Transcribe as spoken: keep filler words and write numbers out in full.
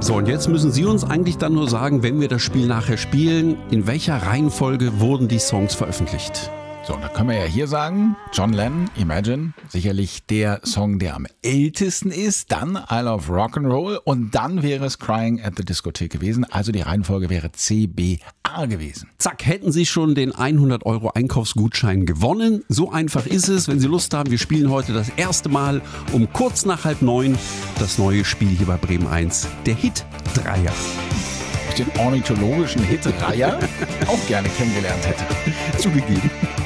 So, und jetzt müssen Sie uns eigentlich dann nur sagen, wenn wir das Spiel nachher spielen, in welcher Reihenfolge wurden die Songs veröffentlicht? So, da können wir ja hier sagen, John Lennon, Imagine, sicherlich der Song, der am ältesten ist, dann I Love Rock'n'Roll und dann wäre es Crying at the Discotheque gewesen, also die Reihenfolge wäre C B A gewesen. Zack, hätten Sie schon den hundert Euro Einkaufsgutschein gewonnen. So einfach ist es, wenn Sie Lust haben. Wir spielen heute das erste Mal um kurz nach halb neun das neue Spiel hier bei Bremen eins, der Hit-Dreier. Den ornithologischen Hit-Dreier auch gerne kennengelernt hätte. Zugegeben.